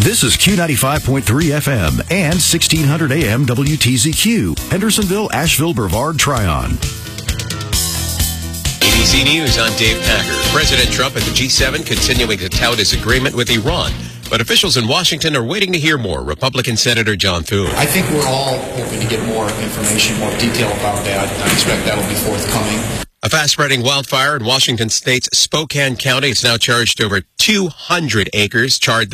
This is Q95.3 FM and 1600 AM WTZQ, Hendersonville, Asheville, Brevard, Tryon. ABC News, I'm Dave Packer. President Trump at the G7 continuing to tout his agreement with Iran. But officials in Washington are waiting to hear more. Republican Senator John Thune. I think we're all hoping to get more information, more detail about that. I expect that will be forthcoming. A fast-spreading wildfire in Washington State's Spokane County. It's now charged over 200 acres, charred